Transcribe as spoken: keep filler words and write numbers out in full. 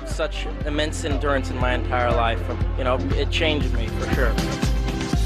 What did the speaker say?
such immense endurance in my entire life. You know, it changed me for sure.